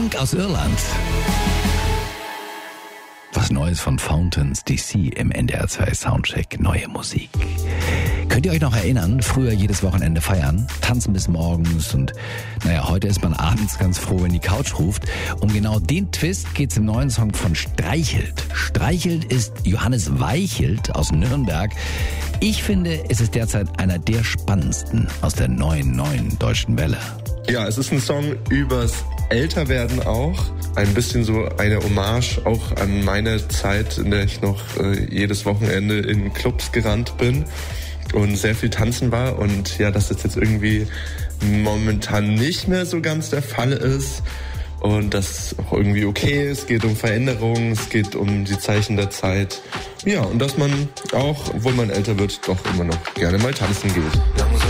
Funk aus Irland. Was Neues von Fountains DC im NDR 2 Soundcheck, neue Musik. Könnt ihr euch noch erinnern, früher jedes Wochenende feiern, tanzen bis morgens und heute ist man abends ganz froh, wenn die Couch ruft. Um genau den Twist geht's im neuen Song von Streichelt. Streichelt ist Johannes Weichelt aus Nürnberg. Ich finde, es ist derzeit einer der spannendsten aus der neuen deutschen Welle. Ja, es ist ein Song übers Älterwerden auch. Ein bisschen so eine Hommage auch an meine Zeit, in der ich noch jedes Wochenende in Clubs gerannt bin und sehr viel tanzen war. Und ja, dass das jetzt irgendwie momentan nicht mehr so ganz der Fall ist. Und das auch irgendwie okay ist. Es geht um Veränderungen, es geht um die Zeichen der Zeit. Ja, und dass man auch, obwohl man älter wird, doch immer noch gerne mal tanzen geht.